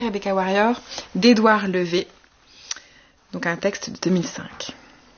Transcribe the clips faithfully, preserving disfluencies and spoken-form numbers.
Rebecca Warrior d'Édouard Levé, donc un texte de deux mille cinq.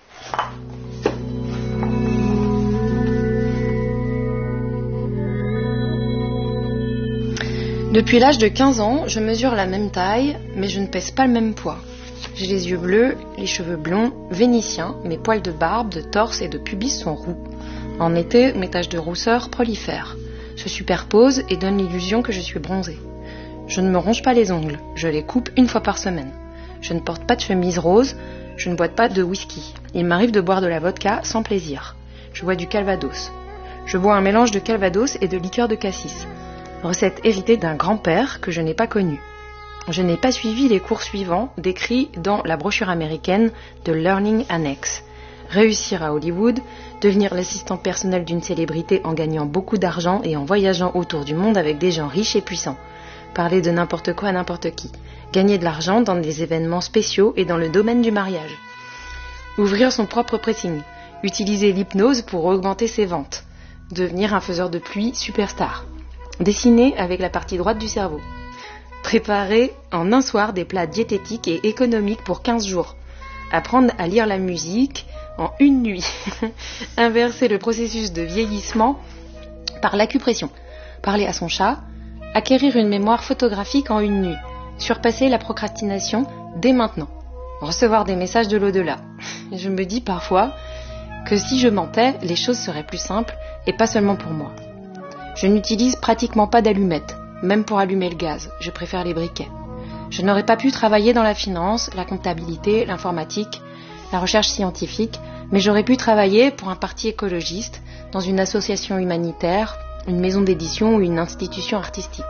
Depuis l'âge de quinze ans, je mesure la même taille, mais je ne pèse pas le même poids. J'ai les yeux bleus, les cheveux blonds, vénitiens, mes poils de barbe, de torse et de pubis sont roux. En été, mes taches de rousseur prolifèrent, se superposent et donnent l'illusion que je suis bronzée. Je ne me ronge pas les ongles, je les coupe une fois par semaine. Je ne porte pas de chemise rose, je ne bois pas de whisky. Il m'arrive de boire de la vodka sans plaisir. Je bois du calvados. Je bois un mélange de calvados et de liqueur de cassis. Recette héritée d'un grand-père que je n'ai pas connu. Je n'ai pas suivi les cours suivants décrits dans la brochure américaine de Learning Annex. Réussir à Hollywood, devenir l'assistant personnel d'une célébrité en gagnant beaucoup d'argent et en voyageant autour du monde avec des gens riches et puissants. Parler de n'importe quoi à n'importe qui. Gagner de l'argent dans des événements spéciaux et dans le domaine du mariage. Ouvrir son propre pressing. Utiliser l'hypnose pour augmenter ses ventes. Devenir un faiseur de pluie superstar. Dessiner avec la partie droite du cerveau. Préparer en un soir des plats diététiques et économiques pour quinze jours. Apprendre à lire la musique en une nuit. Inverser le processus de vieillissement par l'acupression. Parler à son chat. Acquérir une mémoire photographique en une nuit. Surpasser la procrastination dès maintenant. Recevoir des messages de l'au-delà. Je me dis parfois que si je mentais, les choses seraient plus simples et pas seulement pour moi. Je n'utilise pratiquement pas d'allumettes, même pour allumer le gaz, je préfère les briquets. Je n'aurais pas pu travailler dans la finance, la comptabilité, l'informatique, la recherche scientifique, mais j'aurais pu travailler pour un parti écologiste, dans une association humanitaire, une maison d'édition ou une institution artistique.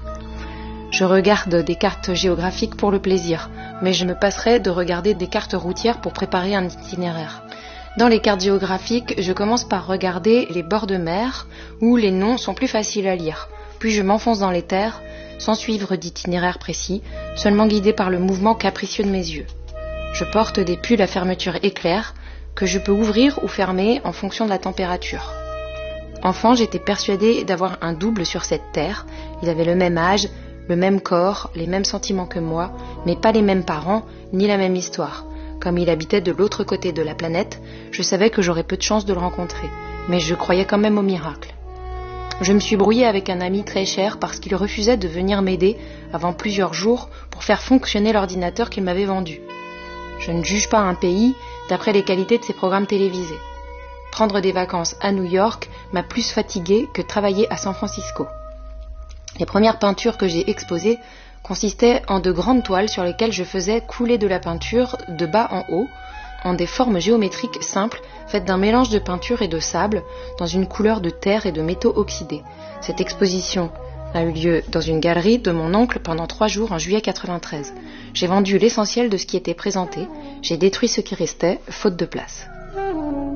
Je regarde des cartes géographiques pour le plaisir, mais je me passerais de regarder des cartes routières pour préparer un itinéraire. Dans les cartes géographiques, je commence par regarder les bords de mer, où les noms sont plus faciles à lire. Puis je m'enfonce dans les terres, sans suivre d'itinéraire précis, seulement guidé par le mouvement capricieux de mes yeux. Je porte des pulls à fermeture éclair, que je peux ouvrir ou fermer en fonction de la température. Enfant, j'étais persuadée d'avoir un double sur cette terre. Il avait le même âge, le même corps, les mêmes sentiments que moi, mais pas les mêmes parents, ni la même histoire. Comme il habitait de l'autre côté de la planète, je savais que j'aurais peu de chance de le rencontrer, mais je croyais quand même au miracle. Je me suis brouillée avec un ami très cher parce qu'il refusait de venir m'aider avant plusieurs jours pour faire fonctionner l'ordinateur qu'il m'avait vendu. Je ne juge pas un pays d'après les qualités de ses programmes télévisés. Prendre des vacances à New York m'a plus fatiguée que travailler à San Francisco. Les premières peintures que j'ai exposées consistaient en de grandes toiles sur lesquelles je faisais couler de la peinture de bas en haut, en des formes géométriques simples faites d'un mélange de peinture et de sable dans une couleur de terre et de métaux oxydés. Cette exposition a eu lieu dans une galerie de mon oncle pendant trois jours en juillet quatre-vingt-treize. J'ai vendu l'essentiel de ce qui était présenté, j'ai détruit ce qui restait, faute de place.